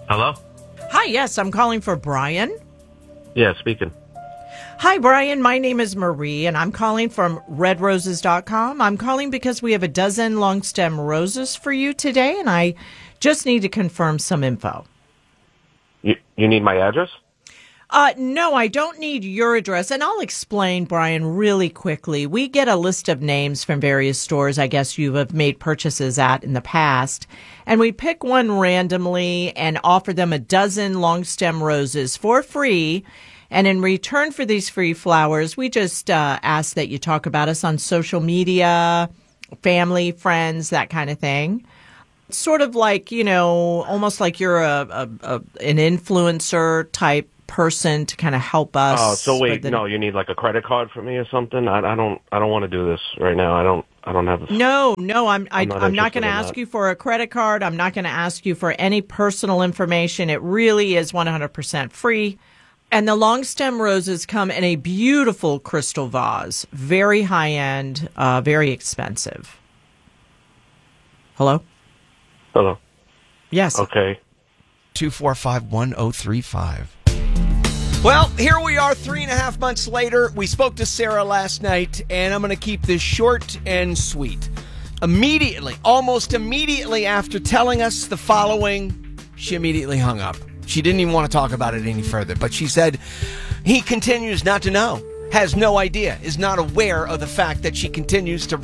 Hello? Hi, yes, I'm calling for Brian. Yeah, speaking. Hi, Brian. My name is Marie, and I'm calling from redroses.com. I'm calling because we have a dozen long stem roses for you today, and I just need to confirm some info. You need my address? No, I don't need your address, and I'll explain, Brian, really quickly. We get a list of names from various stores I guess you have made purchases at in the past, and we pick one randomly and offer them a dozen long stem roses for free. And in return for these free flowers, we just ask that you talk about us on social media, family, friends, that kind of thing. Sort of like, almost like you're an influencer type person to kind of help us. Oh, so wait, no, you need like a credit card for me or something? I don't want to do this right now. I don't have. No, I'm not going to ask that. you for a credit card. I'm not going to ask you for any personal information. It really is 100% free. And the long stem roses come in a beautiful crystal vase, very high end, very expensive. Hello? Hello. Yes. Okay. 245-1035. Well, here we are 3.5 months later. We spoke to Sarah last night, and I'm going to keep this short and sweet. Almost immediately after telling us the following, she immediately hung up. She didn't even want to talk about it any further, but she said he continues not to know, has no idea, is not aware of the fact that she continues to